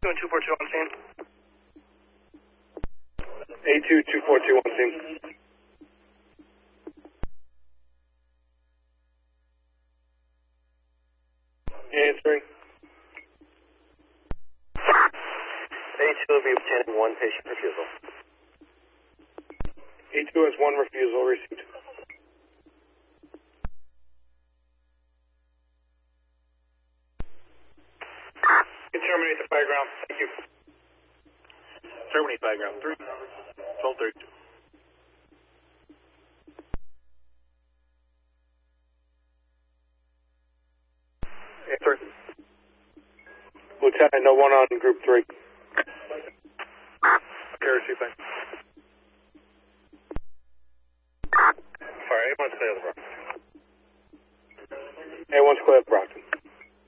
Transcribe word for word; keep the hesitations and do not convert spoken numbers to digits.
Doing two four two on scene. A two two four two on scene. Answering. A two will be obtaining one patient refusal. A two has one refusal received. Can terminate the fire ground. Thank you. Terminate fire ground three. twelve thirty-two. Answer. Lieutenant, no one on group three. Carrier two, thanks. Fire, A one's clear of the Brockton. A one's clear of Brockton.